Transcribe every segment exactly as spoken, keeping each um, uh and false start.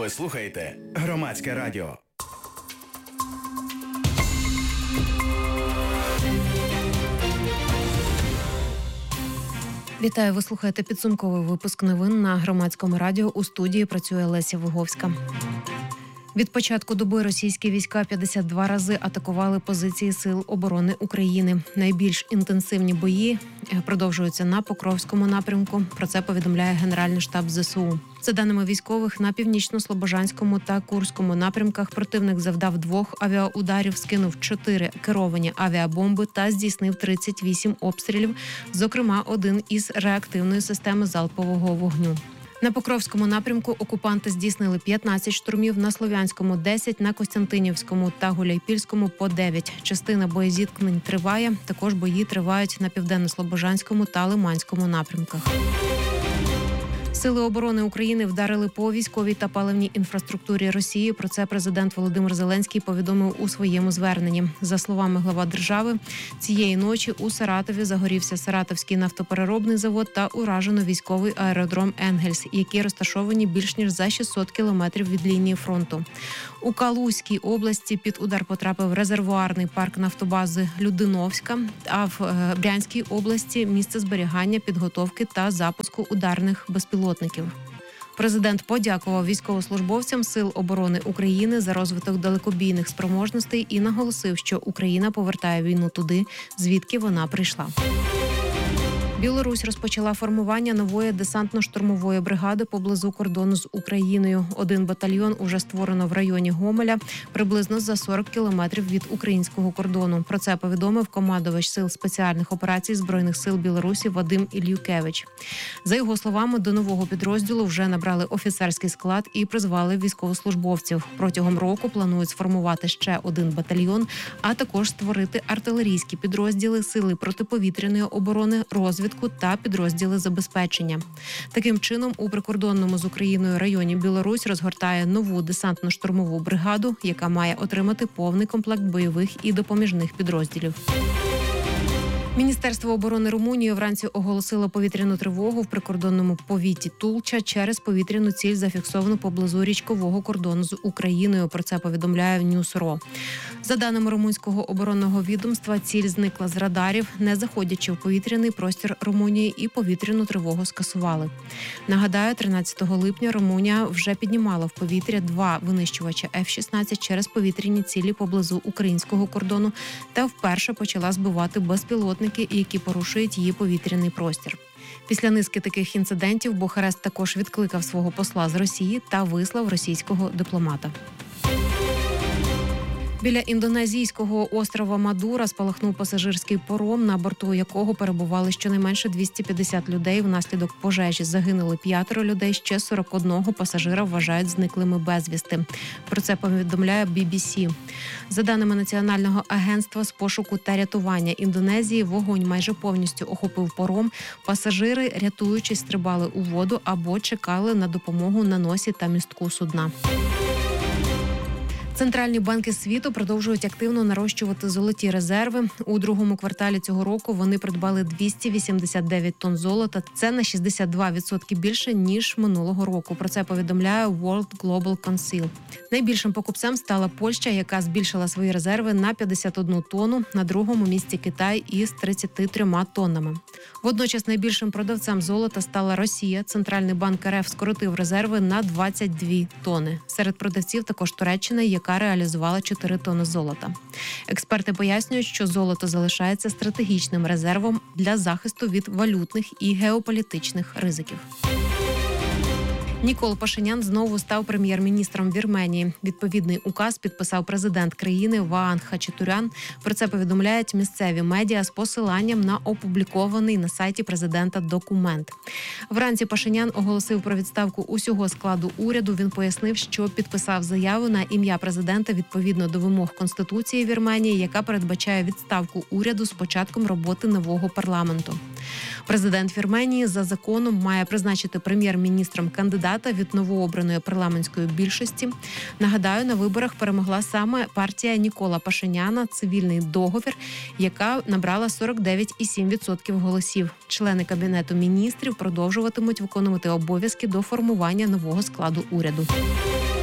Ви слухаєте Громадське радіо. Вітаю, ви слухаєте підсумковий випуск новин на Громадському радіо. У студії працює Леся Виговська. Від початку доби російські війська п'ятдесят два рази атакували позиції Сил оборони України. Найбільш інтенсивні бої продовжуються на Покровському напрямку. Про це повідомляє Генеральний штаб ЗСУ. За даними військових, на Північно-Слобожанському та Курському напрямках противник завдав двох авіаударів, скинув чотири керовані авіабомби та здійснив тридцять вісім обстрілів, зокрема один із реактивної системи залпового вогню. На Покровському напрямку окупанти здійснили п'ятнадцять штурмів, на Слов'янському – десять, на Костянтинівському та Гуляйпільському – по дев'ять. Частина боєзіткнень триває, також бої тривають на Південно-Слобожанському та Лиманському напрямках. Сили оборони України вдарили по військовій та паливній інфраструктурі Росії. Про це президент Володимир Зеленський повідомив у своєму зверненні. За словами глава держави, цієї ночі у Саратові загорівся Саратовський нафтопереробний завод та уражено військовий аеродром «Енгельс», які розташовані більш ніж за шістсот кілометрів від лінії фронту. У Калузькій області під удар потрапив резервуарний парк нафтобази Людиновська, а в Брянській області – місце зберігання, підготовки та запуску ударних безпілотників. Президент подякував військовослужбовцям Сил оборони України за розвиток далекобійних спроможностей і наголосив, що Україна повертає війну туди, звідки вона прийшла. Білорусь розпочала формування нової десантно-штурмової бригади поблизу кордону з Україною. Один батальйон уже створено в районі Гомеля, приблизно за сорок кілометрів від українського кордону. Про це повідомив командувач Сил спеціальних операцій Збройних сил Білорусі Вадим Ільюкевич. За його словами, до нового підрозділу вже набрали офіцерський склад і призвали військовослужбовців. Протягом року планують сформувати ще один батальйон, а також створити артилерійські підрозділи, сили протиповітряної оборони, розвідки та підрозділи забезпечення. Таким чином, у прикордонному з Україною районі Білорусь розгортає нову десантно-штурмову бригаду, яка має отримати повний комплект бойових і допоміжних підрозділів. Міністерство оборони Румунії вранці оголосило повітряну тривогу в прикордонному повіті Тулча через повітряну ціль, зафіксовану поблизу річкового кордону з Україною. Про це повідомляє Ньюс.ро. За даними румунського оборонного відомства, ціль зникла з радарів, не заходячи в повітряний простір Румунії, і повітряну тривогу скасували. Нагадаю, тринадцятого липня Румунія вже піднімала в повітря два винищувача еф шістнадцять через повітряні цілі поблизу українського кордону та вперше почала збивати безпілотники, які порушують її повітряний простір. Після низки таких інцидентів Бухарест також відкликав свого посла з Росії та вислав російського дипломата. Біля індонезійського острова Мадура спалахнув пасажирський паром, на борту якого перебували щонайменше двісті п'ятдесят людей. Внаслідок пожежі загинули п'ятеро людей, ще сорок одного пасажира вважають зниклими безвісти. Про це повідомляє бі бі сі. За даними Національного агентства з пошуку та рятування Індонезії, вогонь майже повністю охопив паром. Пасажири, рятуючись, стрибали у воду або чекали на допомогу на носі та містку судна. Центральні банки світу продовжують активно нарощувати золоті резерви. У другому кварталі цього року вони придбали двісті вісімдесят дев'ять тонн золота. Це на шістдесят два відсотки більше, ніж минулого року. Про це повідомляє World Global Council. Найбільшим покупцем стала Польща, яка збільшила свої резерви на п'ятдесят одну тонну. На другому місці Китай із тридцятьма трьома тоннами. Водночас найбільшим продавцем золота стала Росія. Центральний банк РФ скоротив резерви на двадцять дві тонни. Серед продавців також Туреччина, яка реалізувала чотири тонни золота. Експерти пояснюють, що золото залишається стратегічним резервом для захисту від валютних і геополітичних ризиків. Нікол Пашинян знову став прем'єр-міністром Вірменії. Відповідний указ підписав президент країни Ваан Хачатурян. Про це повідомляють місцеві медіа з посиланням на опублікований на сайті президента документ. Вранці Пашинян оголосив про відставку усього складу уряду. Він пояснив, що підписав заяву на ім'я президента відповідно до вимог Конституції Вірменії, яка передбачає відставку уряду з початком роботи нового парламенту. Президент Вірменії за законом має призначити прем'єр-міністром кандидата від новообраної парламентської більшості. Нагадаю, на виборах перемогла саме партія Нікола Пашиняна «Цивільний договір», яка набрала сорок дев'ять цілих сім десятих відсотка голосів. Члени Кабінету міністрів продовжуватимуть виконувати обов'язки до формування нового складу уряду.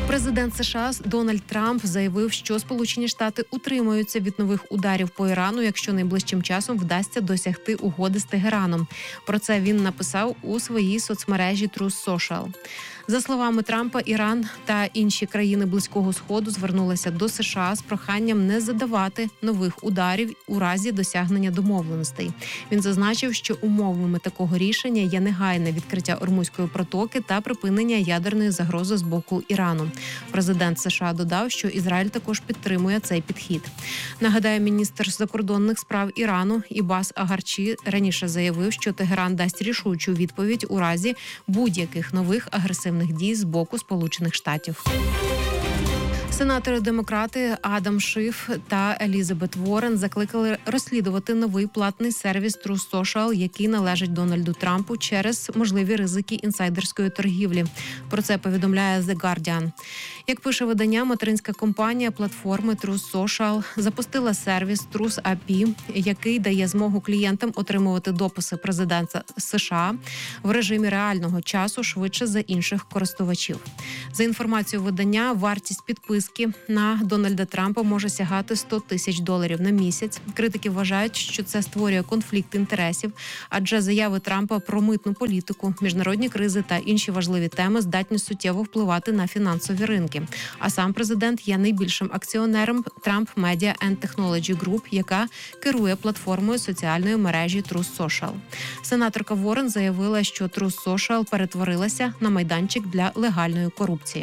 Президент США Дональд Трамп заявив, що Сполучені Штати утримуються від нових ударів по Ірану, якщо найближчим часом вдасться досягти угоди з Тегераном. Про це він написав у своїй соцмережі Truth Social. За словами Трампа, Іран та інші країни Близького Сходу звернулися до США з проханням не задавати нових ударів у разі досягнення домовленостей. Він зазначив, що умовами такого рішення є негайне відкриття Ормузької протоки та припинення ядерної загрози з боку Ірану. Президент США додав, що Ізраїль також підтримує цей підхід. Нагадаю, міністр закордонних справ Ірану Ібас Агарчі раніше заявив, що Тегеран дасть рішучу відповідь у разі будь-яких нових агресивних дій з боку Сполучених Штатів. Сенатори-демократи Адам Шиф та Елізабет Уоррен закликали розслідувати новий платний сервіс Truth Social, який належить Дональду Трампу через можливі ризики інсайдерської торгівлі. Про це повідомляє The Guardian. Як пише видання, материнська компанія платформи Truth Social запустила сервіс Truth ей пі, який дає змогу клієнтам отримувати дописи президента США в режимі реального часу швидше за інших користувачів. За інформацією видання, вартість підписки на Дональда Трампа може сягати сто тисяч доларів на місяць. Критики вважають, що це створює конфлікт інтересів, адже заяви Трампа про митну політику, міжнародні кризи та інші важливі теми здатні суттєво впливати на фінансові ринки. А сам президент є найбільшим акціонером Trump Media and Technology Group, яка керує платформою соціальної мережі Truth Social. Сенаторка Уоррен заявила, що Truth Social перетворилася на майданчик для легальної корупції.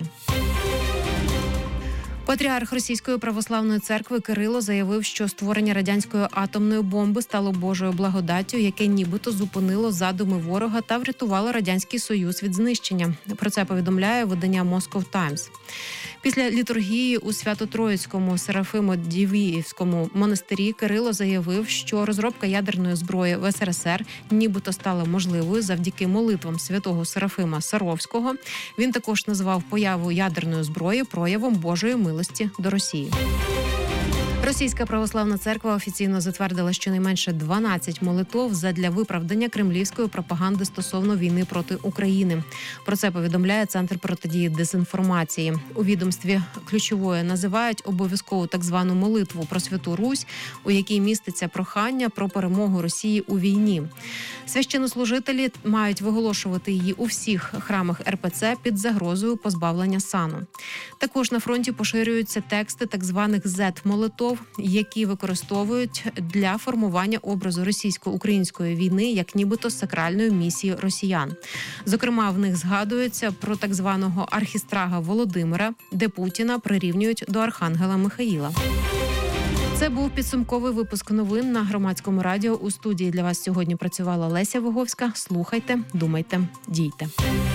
Патріарх Російської православної церкви Кирило заявив, що створення радянської атомної бомби стало Божою благодаттю, яке нібито зупинило задуми ворога та врятувало Радянський Союз від знищення. Про це повідомляє видання Moscow Times. Після літургії у Свято-Троїцькому Серафимо-Дівіївському монастирі Кирило заявив, що розробка ядерної зброї в ес ер ес ер нібито стала можливою завдяки молитвам святого Серафима Саровського. Він також назвав появу ядерної зброї проявом Божої милості до Росії. Російська православна церква офіційно затвердила щонайменше дванадцять молитов задля виправдання кремлівської пропаганди стосовно війни проти України. Про це повідомляє Центр протидії дезінформації. У відомстві ключовою називають обов'язкову так звану молитву про Святу Русь, у якій міститься прохання про перемогу Росії у війні. Священнослужителі мають виголошувати її у всіх храмах ер пе це під загрозою позбавлення сану. Також на фронті поширюються тексти так званих зет-молитов, які використовують для формування образу російсько-української війни як нібито сакральної місії росіян. Зокрема, в них згадується про так званого архістрага Володимира, де Путіна прирівнюють до архангела Михаїла. Це був підсумковий випуск новин на Громадському радіо. У студії для вас сьогодні працювала Леся Виговська. Слухайте, думайте, дійте.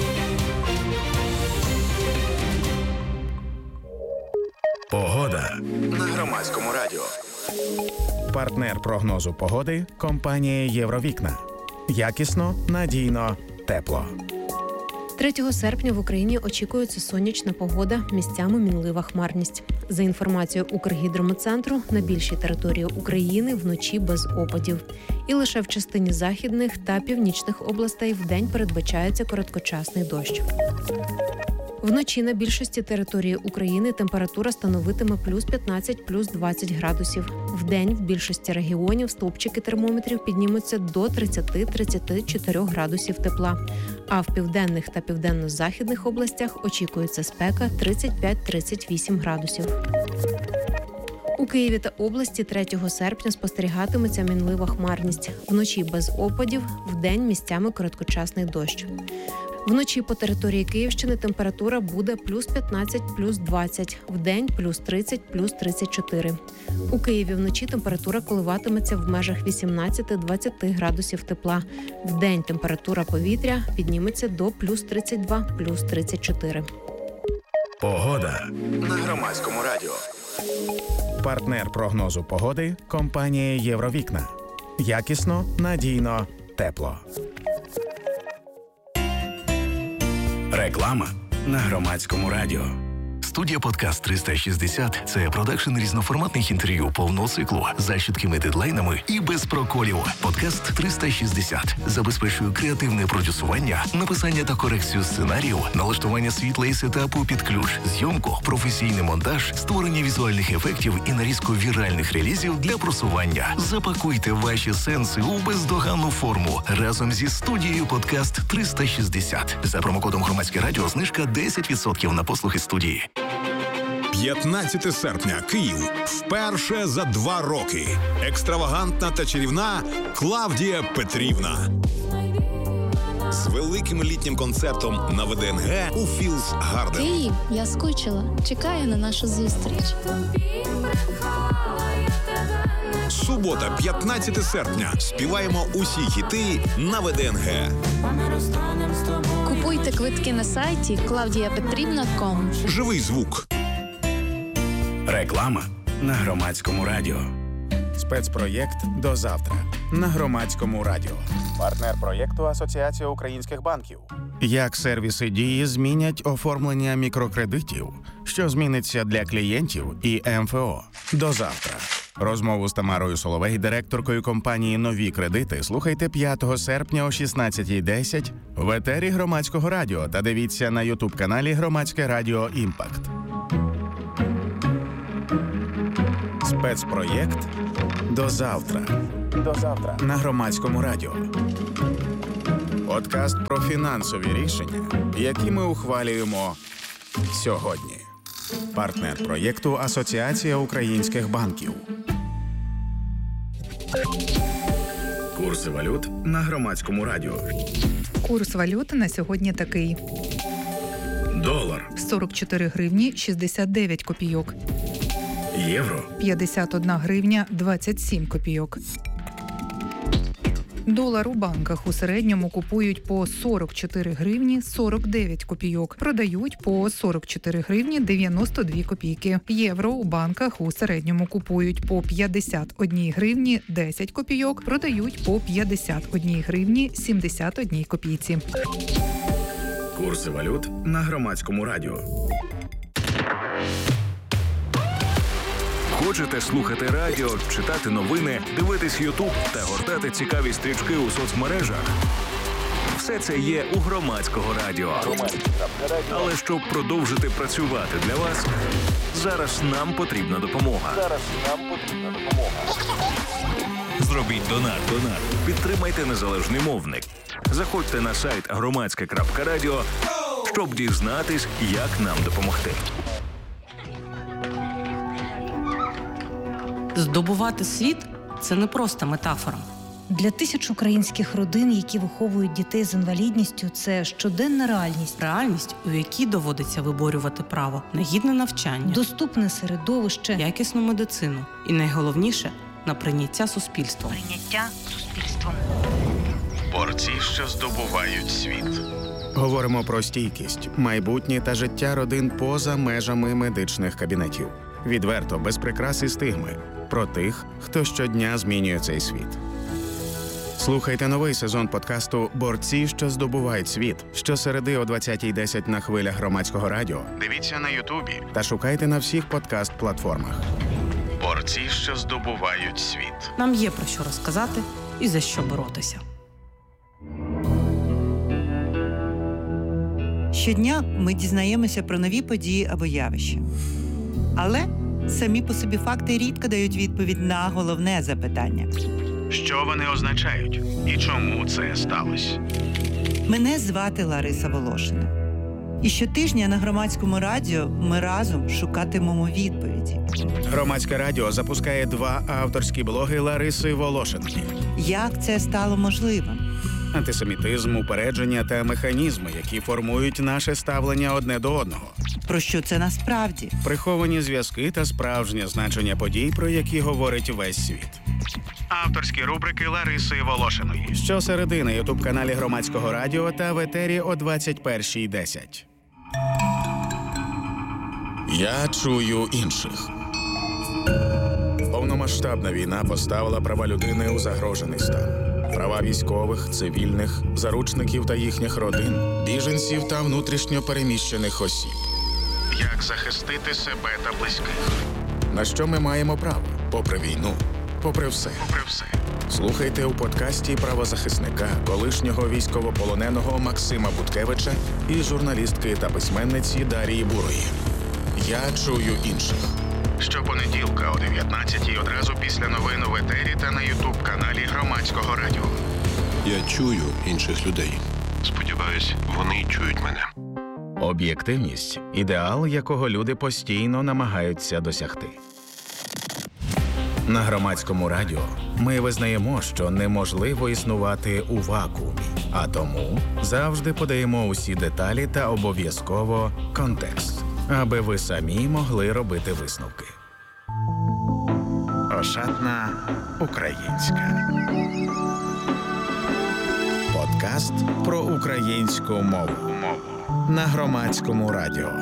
Погода на Громадському радіо. Партнер прогнозу погоди – компанія «Євровікна». Якісно, надійно, тепло. третього серпня в Україні очікується сонячна погода, місцями мінлива хмарність. За інформацією Укргідрометцентру, на більшій території України вночі без опадів. І лише в частині західних та північних областей вдень передбачається короткочасний дощ. Вночі на більшості території України температура становитиме плюс п'ятнадцять, плюс двадцять градусів. Вдень в більшості регіонів стовпчики термометрів піднімуться до тридцять-тридцять чотири градусів тепла. А в південних та південно-західних областях очікується спека тридцять п'ять - тридцять вісім градусів. У Києві та області третього серпня спостерігатиметься мінлива хмарність. Вночі без опадів, вдень місцями короткочасний дощ. Вночі по території Київщини температура буде плюс п'ятнадцять, плюс двадцять, вдень плюс тридцять, плюс тридцять чотири. У Києві вночі температура коливатиметься в межах вісімнадцять-двадцять градусів тепла. Вдень температура повітря підніметься до плюс тридцять два, плюс тридцять чотири. Погода на Громадському радіо. Партнер прогнозу погоди – компанія «Євровікна». Якісно, надійно, тепло. Реклама на Громадському радіо. Студія «Подкаст триста шістдесят» – це продакшн різноформатних інтерв'ю повного циклу за чіткими дедлайнами і без проколів. «Подкаст триста шістдесят» забезпечує креативне продюсування, написання та корекцію сценарію, налаштування світла і сетапу під ключ, зйомку, професійний монтаж, створення візуальних ефектів і нарізку віральних релізів для просування. Запакуйте ваші сенси у бездоганну форму разом зі студією «Подкаст триста шістдесят». За промокодом «Громадське радіо» знижка десять відсотків на послуги студії. п'ятнадцяте серпня. Київ. Вперше за два роки. Екстравагантна та чарівна Клавдія Петрівна. З великим літнім концертом на ВДНГ у Філс Гарден. Київ, я скучила. Чекаю на нашу зустріч. Субота, п'ятнадцяте серпня. Співаємо усі хіти на ВДНГ. Купуйте квитки на сайті клавдія петрівна крапка ком. Живий звук. Реклама на Громадському радіо. Спецпроєкт «До завтра» на Громадському радіо. Партнер проєкту Асоціація українських банків. Як сервіси Дії змінять оформлення мікрокредитів, що зміниться для клієнтів і ем еф о. До завтра. Розмову з Тамарою Соловей, директоркою компанії «Нові кредити», слухайте п'ятого серпня о шістнадцятій десять в етері Громадського радіо та дивіться на ютуб-каналі Громадське радіо «Імпакт». Спецпроєкт «До завтра». До завтра на Громадському радіо. Подкаст про фінансові рішення, які ми ухвалюємо сьогодні. Партнер проєкту Асоціація українських банків. Курси валют на Громадському радіо. Курс валют на сьогодні такий. Долар сорок чотири гривні шістдесят дев'ять копійок. Євро п'ятдесят одна гривня двадцять сім копійок. Долар у банках у середньому купують по сорок чотири гривні сорок дев'ять копійок, продають по сорок чотири гривні дев'яносто дві копійки. Євро у банках у середньому купують по п'ятдесят одна гривні десять копійок, продають по п'ятдесят одна гривні сімдесят одна копійці. Курси валют на Громадському радіо. Хочете слухати радіо, читати новини, дивитись Ютуб та гортати цікаві стрічки у соцмережах? Все це є у Громадського радіо. Але щоб продовжити працювати для вас, зараз нам потрібна допомога. Зараз нам потрібна допомога. Зробіть донат. Донат. Підтримайте незалежний мовник. Заходьте на сайт громадське крапка радіо, щоб дізнатись, як нам допомогти. Здобувати світ – це не просто метафора. Для тисяч українських родин, які виховують дітей з інвалідністю, це щоденна реальність. Реальність, у якій доводиться виборювати право на гідне навчання, доступне середовище, якісну медицину і, найголовніше, на прийняття суспільством. Прийняття суспільством. Борці, що здобувають світ. Говоримо про стійкість, майбутнє та життя родин поза межами медичних кабінетів. Відверто, без прикрас і стигми. Про тих, хто щодня змінює цей світ. Слухайте новий сезон подкасту «Борці, що здобувають світ» щосереди о двадцятій десять на хвилях Громадського радіо. Дивіться на Ютубі та шукайте на всіх подкаст-платформах. Борці, що здобувають світ. Нам є про що розказати і за що боротися. Щодня ми дізнаємося про нові події або явища. Але самі по собі факти рідко дають відповідь на головне запитання. Що вони означають? І чому це сталося? Мене звати Лариса Волошина. І щотижня на Громадському радіо ми разом шукатимемо відповіді. Громадське радіо запускає два авторські блоги Лариси Волошинки. Як це стало можливим? Антисемітизм, упередження та механізми, які формують наше ставлення одне до одного. Про що це насправді? Приховані зв'язки та справжнє значення подій, про які говорить весь світ. Авторські рубрики Лариси Волошиної. Щосереди на ютуб-каналі Громадського радіо та в етері о двадцять першій десять. Я чую інших. Повномасштабна війна поставила права людини у загрожений стан. Права військових, цивільних, заручників та їхніх родин, біженців та внутрішньо переміщених осіб. як захистити себе та близьких. На що ми маємо право? Попри війну, попри все. Попри все. Слухайте у подкасті правозахисника, колишнього військовополоненого Максима Буткевича і журналістки та письменниці Дарії Бурої. Я чую інших. Щопонеділка о дев'ятнадцятій одразу після новин у етері та на ютуб-каналі Громадського радіо. Я чую інших людей. Сподіваюсь, вони чують мене. Об'єктивність – ідеал, якого люди постійно намагаються досягти. На Громадському радіо ми визнаємо, що неможливо існувати у вакуумі, а тому завжди подаємо усі деталі та обов'язково контекст, аби ви самі могли робити висновки. Ошатна українська. Подкаст про українську мову на Громадському радіо.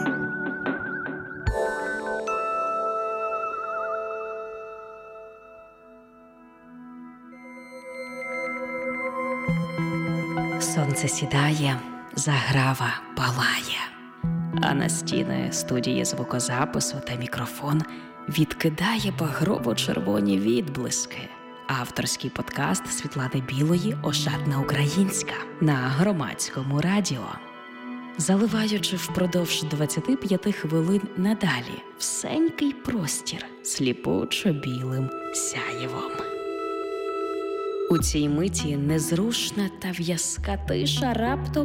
Сонце сідає, заграва палає, а на стіни студії звукозапису та мікрофон відкидає багрово-червоні відблиски. Авторський подкаст Світлани Білої «Ошатна українська» на Громадському радіо. Заливаючи впродовж двадцяти п'яти хвилин надалі всенький простір сліпучо-білим сяєвом. У цій миті незрушна та в'язка тиша раптом